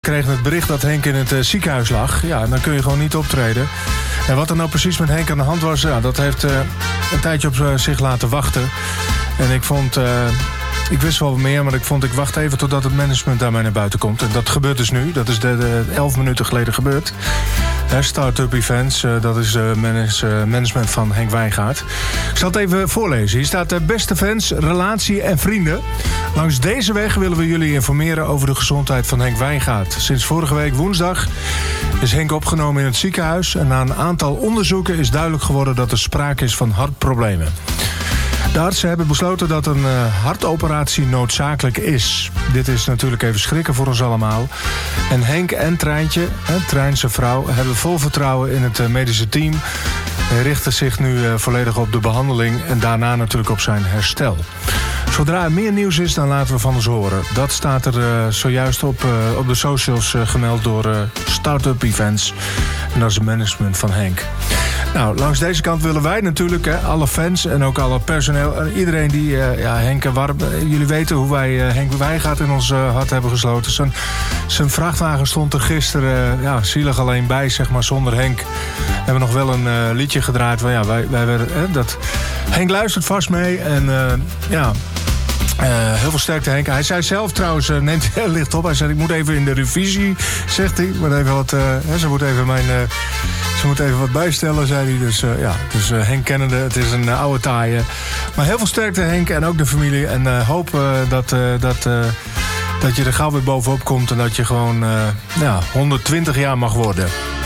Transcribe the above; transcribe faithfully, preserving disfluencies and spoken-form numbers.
Kregen het bericht dat Henk in het uh, ziekenhuis lag. Ja, dan kun je gewoon niet optreden. En wat er nou precies met Henk aan de hand was, ja, dat heeft uh, een tijdje op uh, zich laten wachten. En ik vond, uh, ik wist wel meer, maar ik vond, ik wacht even totdat het management daarmee naar buiten komt. En dat gebeurt dus nu. Dat is de, de elf minuten geleden gebeurd. He, Start-up Events, uh, dat is uh, manage, uh, management van Henk Wijngaard. Ik zal het even voorlezen. Hier staat: uh, beste fans, relatie en vrienden. Langs deze weg willen we jullie informeren over de gezondheid van Henk Wijngaard. Sinds vorige week woensdag is Henk opgenomen in het ziekenhuis. En na een aantal onderzoeken is duidelijk geworden dat er sprake is van hartproblemen. De artsen hebben besloten dat een uh, hartoperatie noodzakelijk is. Dit is natuurlijk even schrikken voor ons allemaal. En Henk en Treintje, hè, Trein zijn vrouw, hebben vol vertrouwen in het uh, medische team. Hij richten zich nu uh, volledig op de behandeling en daarna natuurlijk op zijn herstel. Zodra er meer nieuws is, dan laten we van ons horen. Dat staat er uh, zojuist op, uh, op de socials uh, gemeld door uh, Start-up Events. En dat is het management van Henk. Nou, langs deze kant willen wij natuurlijk, hè, alle fans en ook alle personeel en iedereen die uh, ja, Henk en warm. Uh, jullie weten hoe wij uh, Henk Wijngaard in ons uh, hart hebben gesloten. Zijn, zijn vrachtwagen stond er gisteren uh, ja, zielig alleen bij, zeg maar, zonder Henk. We hebben nog wel een uh, liedje gedraaid van ja, wij, wij werden, hè, dat Henk luistert vast mee en uh, ja. Uh, heel veel sterkte, Henk. Hij zei zelf trouwens, uh, neemt heel licht op. Hij zei, ik moet even in de revisie, zegt hij. Maar even wat, uh, hè, ze moet even mijn, uh, ze moet even wat bijstellen, zei hij. Dus uh, ja, dus uh, Henk kennende, het is een uh, oude taaie. Maar heel veel sterkte, Henk, en ook de familie. En uh, hoop uh, dat, uh, dat, uh, dat je er gauw weer bovenop komt en dat je gewoon uh, ja, honderdtwintig jaar mag worden.